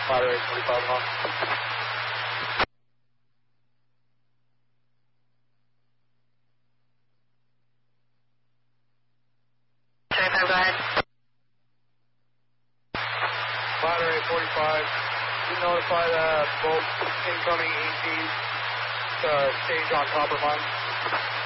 Ladder 845 on. Ladder 845, you notify the both incoming EGs to stage on Copper Mine.